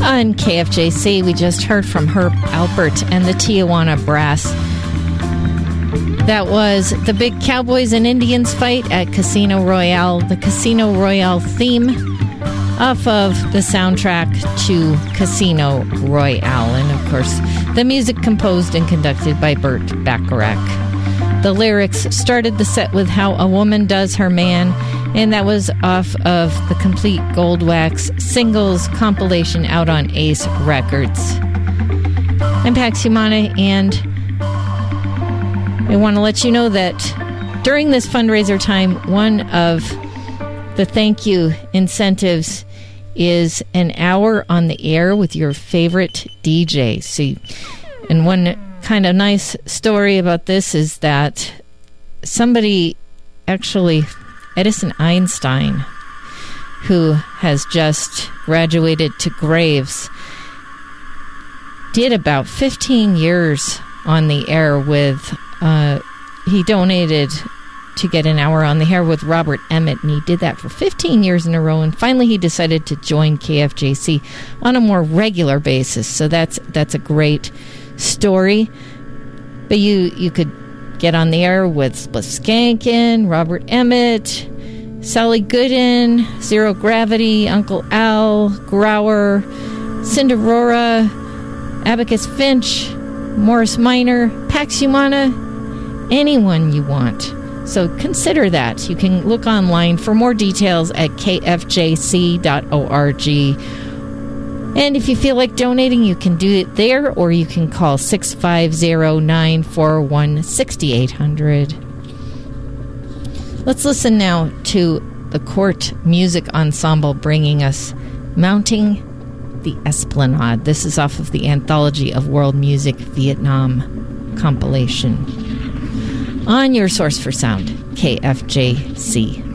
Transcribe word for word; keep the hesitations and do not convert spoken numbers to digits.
On K F J C, we just heard from Herb Alpert and the Tijuana Brass. That was the big Cowboys and Indians fight at Casino Royale, the Casino Royale theme off of the soundtrack to Casino Royale. And of course, the music composed and conducted by Burt Bacharach. The lyrics started the set with How a Woman Does Her Man, and that was off of the Complete Gold Wax singles compilation out on Ace Records. I'm Pax Humana, and I want to let you know that during this fundraiser time, one of the thank you incentives is an hour on the air with your favorite D J. See, and one kind of nice story about this is that somebody actually, Edison Einstein, who has just graduated to Graves, did about fifteen years on the air with, uh, he donated to get an hour on the air with Robert Emmett, and he did that for fifteen years in a row, and finally he decided to join K F J C on a more regular basis. So that's that's a great story. But you you could get on the air with Spliff Skankin, Robert Emmett, Sally Gooden, Zero Gravity, Uncle Al, Grauer, Cinderora, Abacus Finch, Morris Minor, Pax Humana, anyone you want. So consider that. You can look online for more details at k f j c dot org. And if you feel like donating, you can do it there, or you can call six five zero, nine four one, six eight zero zero. Let's listen now to the Court Music Ensemble bringing us Mounting the Esplanade. This is off of the Anthology of World Music Vietnam compilation on your source for sound, K F J C.